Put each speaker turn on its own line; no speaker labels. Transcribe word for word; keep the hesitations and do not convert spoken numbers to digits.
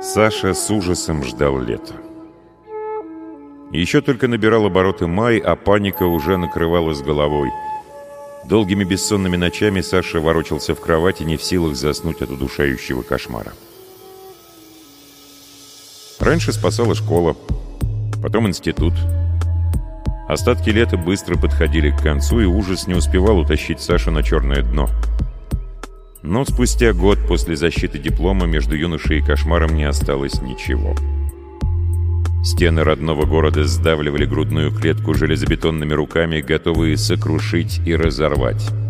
Саша с ужасом ждал лета. Еще только набирал обороты май, а паника уже накрывала с головой. Долгими бессонными ночами Саша ворочался в кровати, не в силах заснуть от удушающего кошмара. Раньше спасала школа, потом институт. Остатки лета быстро подходили к концу, и ужас не успевал утащить Сашу на черное дно. Но спустя год после защиты диплома между юношей и кошмаром не осталось ничего. Стены родного города сдавливали грудную клетку железобетонными руками, готовые сокрушить и разорвать.